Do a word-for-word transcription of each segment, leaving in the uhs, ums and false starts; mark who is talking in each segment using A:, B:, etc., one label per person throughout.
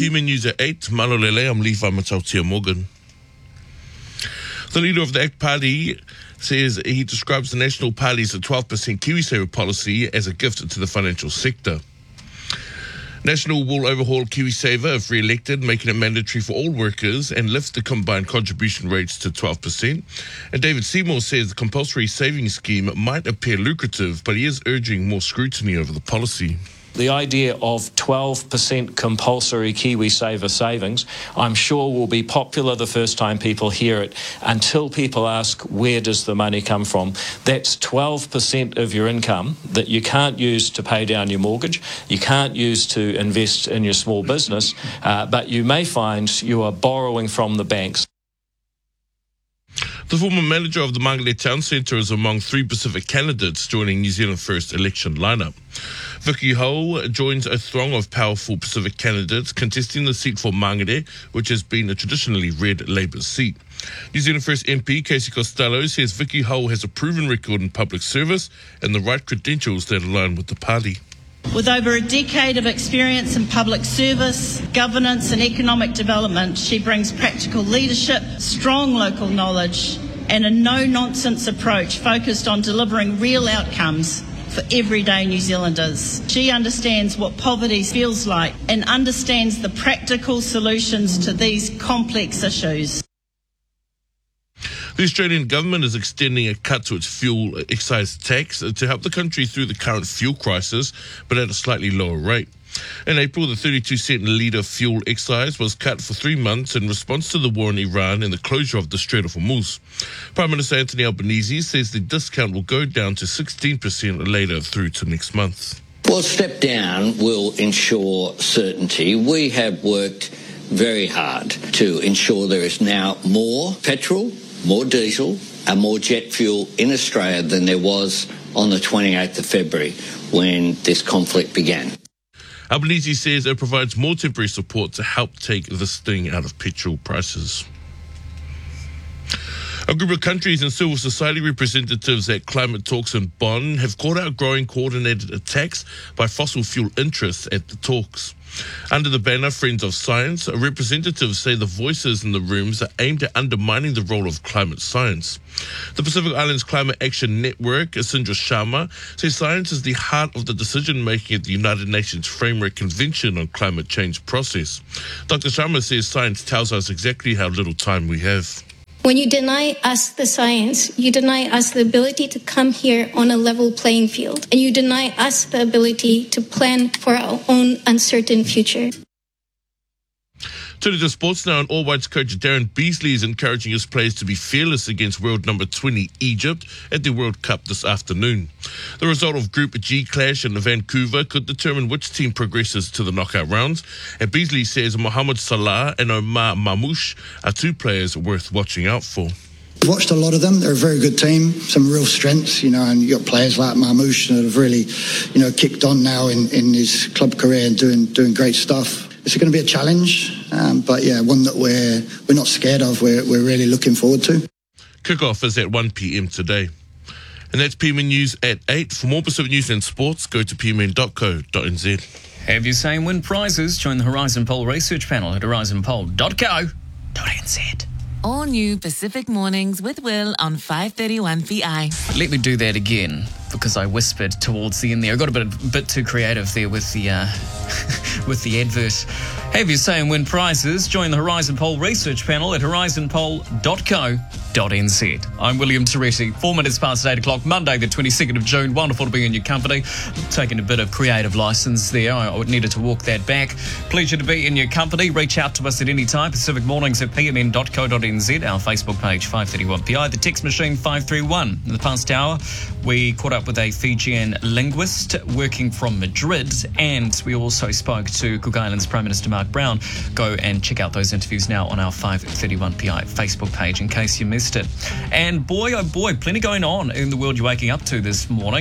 A: P M News at eight. Malolele, I'm Levi Matautia Morgan. The leader of the ACT Party says he describes the National Party's twelve percent KiwiSaver policy as a gift to the financial sector. National will overhaul KiwiSaver if re-elected, making it mandatory for all workers and lift the combined contribution rates to twelve percent. And David Seymour says the compulsory savings scheme might appear lucrative, but he is urging more scrutiny over the policy.
B: The idea of twelve percent compulsory KiwiSaver savings, I'm sure will be popular the first time people hear it, until people ask, where does the money come from? That's twelve percent of your income that you can't use to pay down your mortgage, you can't use to invest in your small business, uh, but you may find you are borrowing from the banks.
A: The former manager of the Mangere Town Centre is among three Pacific candidates joining New Zealand First election lineup. Vicky Ho joins a throng of powerful Pacific candidates contesting the seat for Mangere, which has been a traditionally red Labour seat. New Zealand First M P Casey Costello says Vicky Ho has a proven record in public service and the right credentials that align with the party.
C: With over a decade of experience in public service, governance and economic development, she brings practical leadership, strong local knowledge and a no-nonsense approach focused on delivering real outcomes for everyday New Zealanders. She understands what poverty feels like and understands the practical solutions to these complex issues.
A: The Australian government is extending a cut to its fuel excise tax to help the country through the current fuel crisis, but at a slightly lower rate. In April, the thirty-two cent litre fuel excise was cut for three months in response to the war in Iran and the closure of the Strait of Hormuz. Prime Minister Anthony Albanese says the discount will go down to sixteen percent later through to next month.
D: Well, step down will ensure certainty. We have worked very hard to ensure there is now more petrol, more diesel and more jet fuel in Australia than there was on the twenty-eighth of February when this conflict began.
A: Albanese says it provides more temporary support to help take the sting out of petrol prices. A group of countries and civil society representatives at climate talks in Bonn have called out growing coordinated attacks by fossil fuel interests at the talks. Under the banner Friends of Science, representatives say the voices in the rooms are aimed at undermining the role of climate science. The Pacific Islands Climate Action Network, Sindra Sharma, says science is the heart of the decision-making at the United Nations Framework Convention on Climate Change process. Doctor Sharma says science tells us exactly how little time we have.
E: When you deny us the science, you deny us the ability to come here on a level playing field, and you deny us the ability to plan for our own uncertain future.
A: Turning to sports now, and All Whites coach Darren Beasley is encouraging his players to be fearless against world number twenty Egypt at the World Cup this afternoon. The result of Group G clash in Vancouver could determine which team progresses to the knockout rounds. And Beasley says Mohamed Salah and Omar Mamouche are two players worth watching out for.
F: I've watched a lot of them. They're a very good team, some real strengths, you know, and you've got players like Mamouche that have really, you know, kicked on now in, in his club career and doing doing great stuff. It's going to be a challenge, um, but yeah, one that we're we're not scared of. We're we're really looking forward to.
A: Kickoff is at one p.m. today. And that's P M N News at eight. For more Pacific News and sports, go to p m n dot co dot n z.
G: Have your say and win prizes? Join the Horizon Poll research panel at horizon poll dot co dot n z.
H: All new Pacific Mornings with Will on five thirty-one P I.
G: Let me do that again, because I whispered towards the end there. I got a bit, bit too creative there with the uh, with the advert. Have your say and win prizes? Join the Horizon Poll research panel at horizon poll dot co dot n z. I'm William Toretti. Four minutes past eight o'clock, Monday the twenty-second of June. Wonderful to be in your company. Taking a bit of creative license there. I needed to walk that back. Pleasure to be in your company. Reach out to us at any time. Pacific Mornings at p m n dot co dot n z. Our Facebook page five thirty-one P I. The text machine five three one. In the past hour, we caught up with a Fijian linguist working from Madrid, and we also spoke to Cook Islands Prime Minister Mark Brown. Go and check out those interviews now on our five thirty-one P I Facebook page in case you missed it. And boy, oh boy, plenty going on in the world you're waking up to this morning.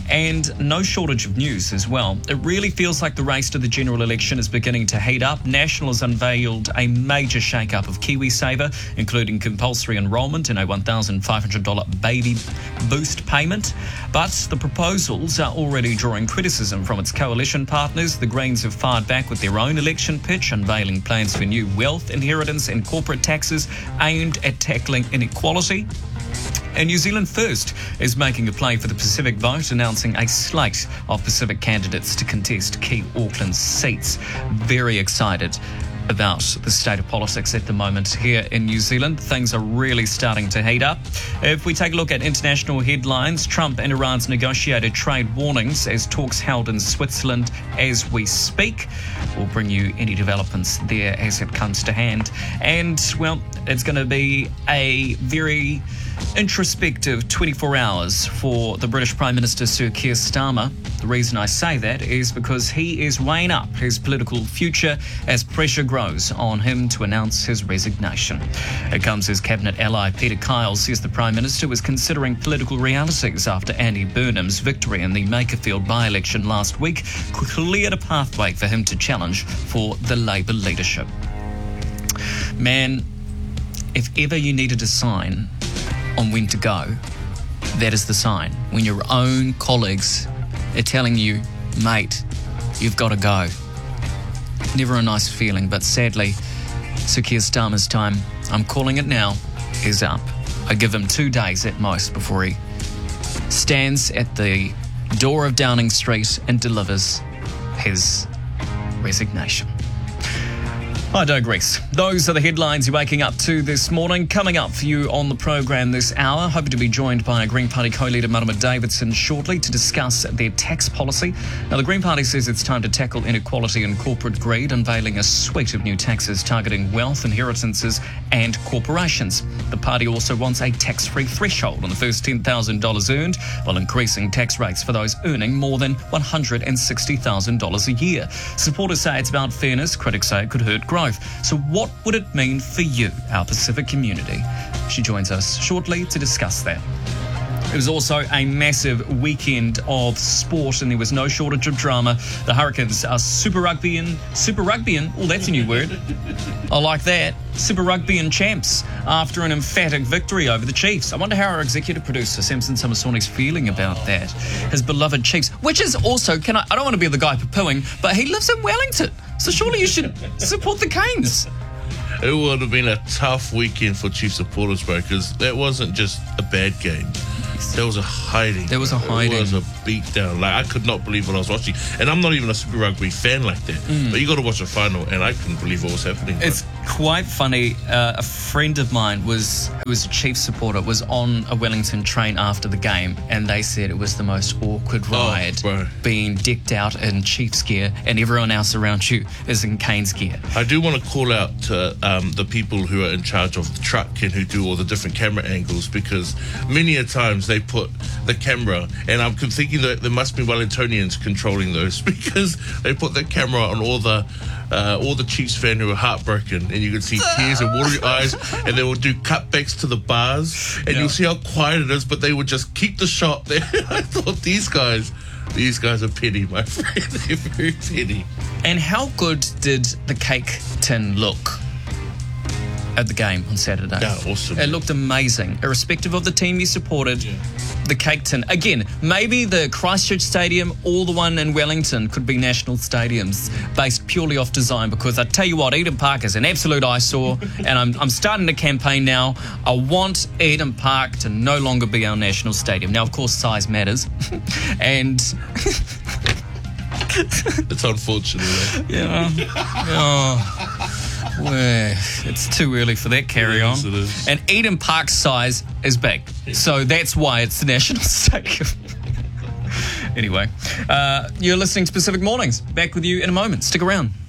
G: and no shortage of news as well. It really feels like the race to the general election is beginning to heat up. National has unveiled a major shake-up of KiwiSaver, including compulsory enrolment and a one thousand five hundred dollars baby boost payment. But the proposals are already drawing criticism from its coalition partners. The Greens have fired back with their own election pitch, unveiling plans for new wealth, inheritance and corporate taxes aimed at tackling inequality. And New Zealand First is making a play for the Pacific vote, announcing a slate of Pacific candidates to contest key Auckland seats. Very excited about the state of politics at the moment here in New Zealand. Things are really starting to heat up. If we take a look at international headlines, Trump and Iran's negotiated trade warnings as talks held in Switzerland as we speak. We'll bring you any developments there as it comes to hand. And, well, it's going to be a very introspective twenty-four hours for the British Prime Minister Sir Keir Starmer. The reason I say that is because he is weighing up his political future as pressure grows on him to announce his resignation. It comes as Cabinet ally Peter Kyle says the Prime Minister was considering political realities after Andy Burnham's victory in the Makerfield by-election last week cleared a pathway for him to challenge for the Labour leadership. Man, if ever you needed a sign on when to go, that is the sign. When your own colleagues are telling you, mate, you've got to go. Never a nice feeling, but sadly, Sir Keir Starmer's time, I'm calling it now, is up. I give him two days at most before he stands at the door of Downing Street and delivers his resignation. I digress. Those are the headlines you're waking up to this morning. Coming up for you on the program this hour, hoping to be joined by Green Party co-leader Marama Davidson shortly to discuss their tax policy. Now, the Green Party says it's time to tackle inequality and corporate greed, unveiling a suite of new taxes targeting wealth, inheritances and corporations. The party also wants a tax-free threshold on the first ten thousand dollars earned, while increasing tax rates for those earning more than one hundred sixty thousand dollars a year. Supporters say it's about fairness. Critics say it could hurt growth. So what would it mean for you, our Pacific community? She joins us shortly to discuss that. It was also a massive weekend of sport and there was no shortage of drama. The Hurricanes are Super Rugby and Super Rugby and, oh, that's a new word. I like that. Super Rugby and champs after an emphatic victory over the Chiefs. I wonder how our executive producer, Samson Samasoni's feeling about that. His beloved Chiefs, which is also, can I, I don't want to be the guy poo-pooing, but he lives in Wellington. So surely you should support the Canes.
A: It would have been a tough weekend for Chief supporters, bro, because that wasn't just a bad game. There was a hiding.
G: There was a hiding.
A: It was a beatdown. Like, I could not believe what I was watching. And I'm not even a Super Rugby fan like that. Mm. But you got to watch a final, and I couldn't believe what was happening.
G: It's bro. quite funny. Uh, a friend of mine was who was a Chiefs supporter was on a Wellington train after the game, and they said it was the most awkward ride,
A: oh,
G: being decked out in Chiefs gear, and everyone else around you is in Canes gear.
A: I do want to call out to um, the people who are in charge of the truck and who do all the different camera angles, because many a times they put the camera, and I'm thinking that there must be Wellingtonians controlling those, because they put the camera on all the uh, all the Chiefs fans who are heartbroken, and you can see tears and watery eyes, and they will do cutbacks to the bars, and yeah. you'll see how quiet it is, but they would just keep the shot there. I thought these guys These guys are petty, my friend. They're very petty.
G: And how good did the cake tin look at the game on Saturday?
A: Yeah, awesome.
G: It looked amazing. Irrespective of the team you supported, yeah. the cake tin. Again, maybe the Christchurch Stadium or the one in Wellington could be national stadiums based purely off design, because I tell you what, Eden Park is an absolute eyesore, and I'm, I'm starting to campaign now. I want Eden Park to no longer be our national stadium. Now, of course, size matters. and...
A: It's unfortunate.
G: Yeah. Oh. Well, it's too early for that carry
A: yes,
G: on.
A: It is.
G: And Eden Park's size is big. Yeah. So that's why it's the national stadium. Anyway, uh, you're listening to Pacific Mornings. Back with you in a moment. Stick around.